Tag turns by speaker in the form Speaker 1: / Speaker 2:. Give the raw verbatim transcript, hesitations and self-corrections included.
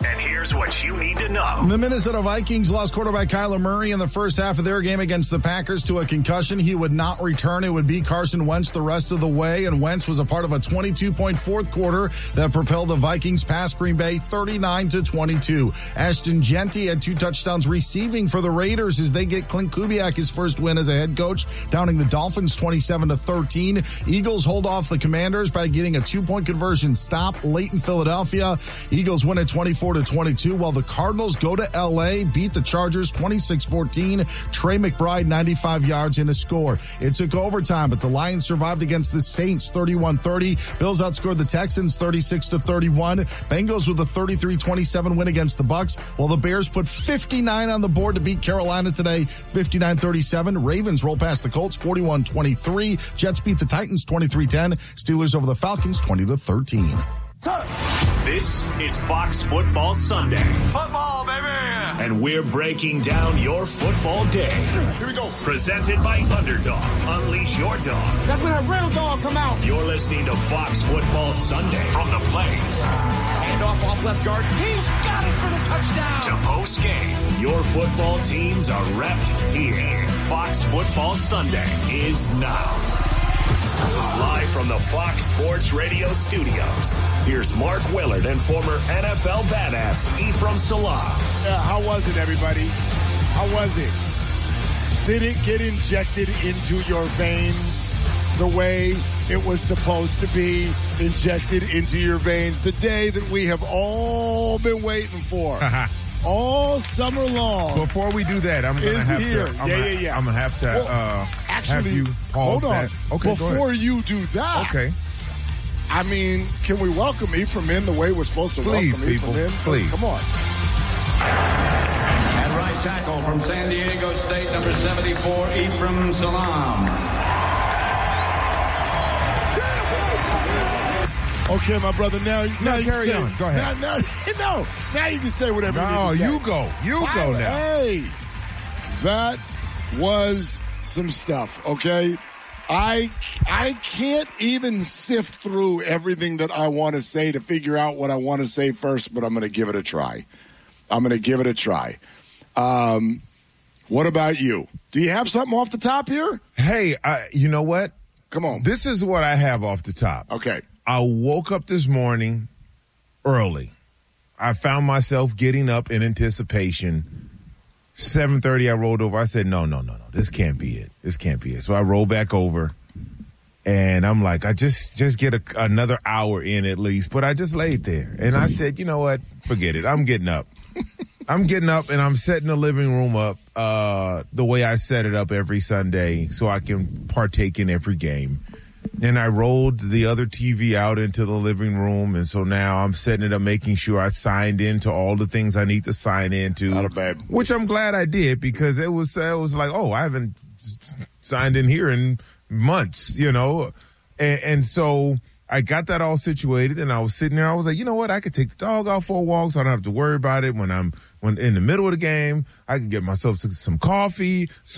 Speaker 1: And here's what you need to know.
Speaker 2: The Minnesota Vikings lost quarterback Kyler Murray in the first half of their game against the Packers to a concussion. He would not return. It would be Carson Wentz the rest of the way, and Wentz was a part of a twenty-two point fourth quarter that propelled the Vikings past Green Bay thirty-nine to twenty-two. Ashton Genty had two touchdowns receiving for the Raiders as they get Clint Kubiak his first win as a head coach, downing the Dolphins twenty-seven to thirteen. Eagles hold off the Commanders by getting a two-point conversion stop late in Philadelphia. Eagles win at twenty-four to twenty-two, while the Cardinals go to L A, beat the Chargers twenty-six fourteen. Trey McBride, ninety-five yards in a score. It took overtime, but the Lions survived against the Saints thirty-one thirty. Bills outscored the Texans thirty-six to thirty-one. Bengals with a thirty-three twenty-seven win against the Bucks, while the Bears put fifty-nine on the board to beat Carolina today, fifty-nine thirty-seven. Ravens roll past the Colts forty-one twenty-three. Jets beat the Titans twenty-three ten. Steelers over the Falcons twenty to thirteen.
Speaker 1: This is Fox Football Sunday.
Speaker 3: Football, baby!
Speaker 1: And we're breaking down your football day.
Speaker 3: Here we go.
Speaker 1: Presented by Underdog. Unleash your dog.
Speaker 4: That's when a real dog come out.
Speaker 1: You're listening to Fox Football Sunday from the Blaze.
Speaker 4: Hand off off left guard. He's got it for the touchdown.
Speaker 1: To post game. Your football teams are repped here. Fox Football Sunday is now. Live from the Fox Sports Radio studios, here's Mark Willard and former N F L badass Ephraim Salah.
Speaker 3: Yeah, how was it, everybody? How was it? Did it get injected into your veins the way it was supposed to be injected into your veins? The day that we have all been waiting for. All summer long.
Speaker 5: Before we do that, I'm going to have
Speaker 3: here.
Speaker 5: to. I'm
Speaker 3: yeah,
Speaker 5: gonna,
Speaker 3: yeah, yeah.
Speaker 5: I'm going to have to
Speaker 3: well,
Speaker 5: uh,
Speaker 3: actually,
Speaker 5: have you pause
Speaker 3: hold on.
Speaker 5: that. Okay,
Speaker 3: Before you do that,
Speaker 5: okay.
Speaker 3: I mean, can we welcome Ephraim in the way we're supposed to
Speaker 5: Please,
Speaker 3: welcome
Speaker 5: people.
Speaker 3: Ephraim in?
Speaker 5: Please.
Speaker 3: Come on.
Speaker 6: At right tackle from San Diego State, number seventy-four, Ephraim Salam.
Speaker 3: Okay, my brother. Now, now
Speaker 5: No,
Speaker 3: you
Speaker 5: carry
Speaker 3: can say,
Speaker 5: on. Go ahead.
Speaker 3: Now, now, no, now you can say whatever
Speaker 5: No,
Speaker 3: you need to say.
Speaker 5: you go. You
Speaker 3: By
Speaker 5: go
Speaker 3: the-
Speaker 5: now.
Speaker 3: Hey, that was some stuff. Okay, I I can't even sift through everything that I want to say to figure out what I want to say first, but I'm going to give it a try. I'm going to give it a try. Um, what about you? Do you have something off the top here?
Speaker 5: Hey, uh, you know what?
Speaker 3: Come on.
Speaker 5: This is what I have off the top.
Speaker 3: Okay.
Speaker 5: I woke up this morning early. I found myself getting up in anticipation. seven thirty, I rolled over. I said, no, no, no, no. This can't be it. This can't be it. So I rolled back over, and I'm like, I just just get a, another hour in at least. But I just laid there, and I said, you know what? Forget it. I'm getting up. I'm getting up, and I'm setting the living room up uh, the way I set it up every Sunday so I can partake in every game. And I rolled the other T V out into the living room, and so now I'm setting it up, making sure I signed into all the things I need to sign into.
Speaker 3: Not a bad.
Speaker 5: Which I'm glad I did, because it was it was like, oh, I haven't signed in here in months, you know, and, and so I got that all situated, and I was sitting there. I was like, you know what? I could take the dog out for a walk, so I don't have to worry about it when I'm when in the middle of the game. I can get myself some coffee.